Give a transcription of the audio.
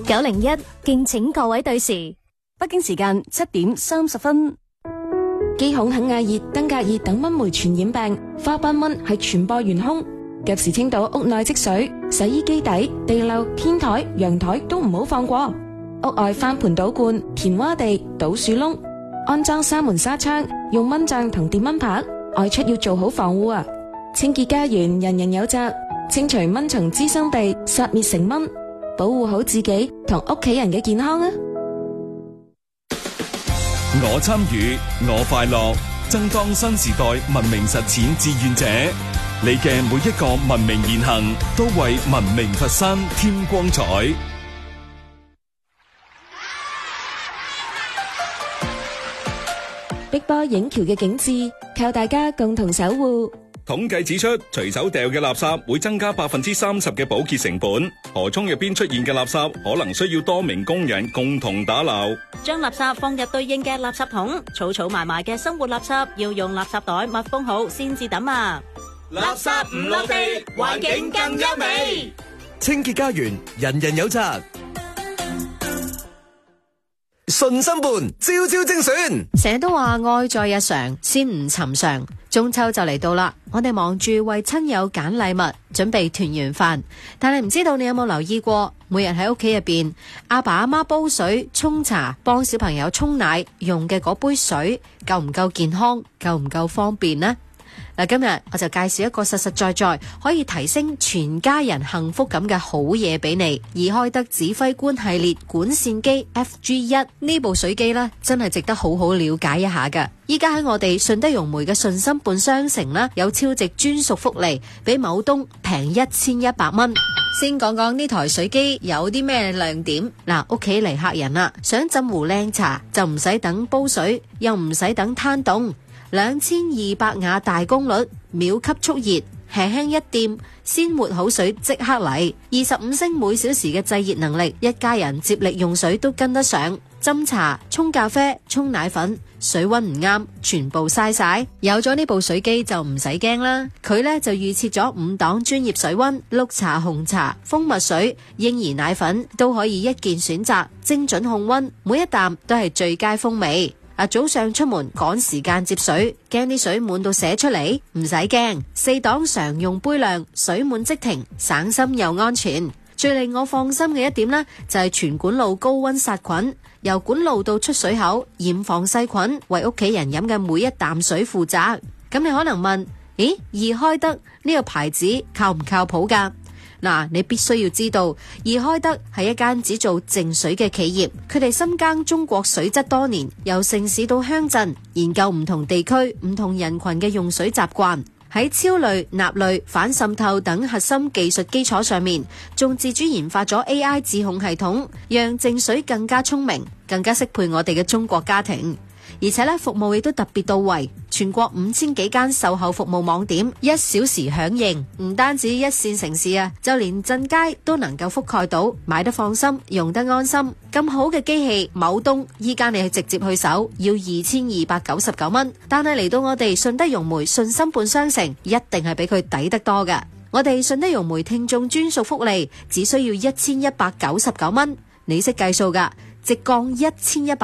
901，敬請各位對時。 北京時間7點30分。 肌孔肯亞熱、登革熱等蚊媒傳染病，花斑蚊係傳播元兇。及時清倒屋內積水，洗衣機底、地漏、天台、陽台都唔好放過。屋外翻盆倒罐、填窪地、倒樹窿，安裝紗門紗窗，用蚊帳同電蚊拍。外出要做好防護啊！清潔家園，人人有責。清除蚊蟲滋生地，殺滅成蚊，保護好自己同屋企人嘅健康啊！ 我參與，我快樂，爭當新時代文明實踐志願者。你嘅每一個文明言行，都為文明佛山添光彩。 碧波映橋嘅景致，靠大家共同守護。 統計指出，隨手掉嘅垃圾會增加30%嘅保潔成本。河涌入邊出現嘅垃圾可能需要多名工人共同打撈。 將垃圾放入對應嘅垃圾桶，儲埋埋嘅生活垃圾要用垃圾袋密封好先至抌啊！ 垃圾唔落地，環境更優美。 清潔家園，人人有責。順心伴，朝朝精選。 成日都話愛在日常，先唔尋常。中秋就嚟到啦，我哋忙住為親友揀禮物，準備團圓飯。但係唔知道你有冇留意過，每日喺屋企入邊，阿爸阿媽煲水、沖茶、幫小朋友沖奶用嘅嗰杯水，夠唔夠健康，夠唔夠方便呢？嗱，今日我就介紹一個實實在在可以提升全家人幸福感嘅好嘢俾你。易開德指揮官系列管線機 FG1 呢部水機呢，真係值得好好了解一下㗎。依家喺我哋順德融媒嘅順心伴商城啦，有超值專屬福利，比某東平1100蚊。先講講呢台水機有啲咩亮點。嗱，屋企嚟客人啦，想浸壺靚茶就唔使等煲水，又唔使等攤凍。2200瓦大功率，秒級速熱，輕輕一掂，先抹好水即刻嚟。25升每小時嘅製熱能力，一家人接力用水都跟得上。斟茶、沖咖啡、沖奶粉，水溫唔啱，全部嘥晒。有咗呢部水機就唔使驚啦，佢呢就預設咗5檔專業水溫，綠茶、紅茶、蜂蜜水、嬰兒奶粉都可以一鍵選擇，精準控溫，每一啖都係最佳風味。早上出門趕時間接水，驚啲水滿到瀉出嚟，唔使驚，4檔常用杯量，水滿即停，省心又安全。最令我放心嘅一點呢，就係全管路高溫殺菌，由管路到出水口，嚴防細菌，為屋企人飲嘅每一啖水負責。咁你可能問，咦，易開德呢個牌子靠唔靠譜㗎？嗱，你必須要知道，易開德係一間只做淨水嘅企業，佢哋深耕中國水質多年，由城市到鄉鎮，研究唔同地區、唔同人群嘅用水習慣，喺超濾、鈉濾、反滲透等核心技術基礎上面，仲自主研發咗 AI 自控系統，讓淨水更加聰明，更加適配我哋嘅中國家庭。而且咧，服務亦都特別到位，全國5000幾間售後服務網點1小時響應，唔單止一線城市啊，就連鎮街都能夠覆蓋到，買得放心，用得安心。咁好嘅機器，某東依家你直接去搜要2299蚊，但係嚟到我哋順德融媒順心伴商城，一定係比佢抵得多㗎。我哋順德融媒聽眾專屬福利，只需要1199蚊，你識計數㗎，直降1100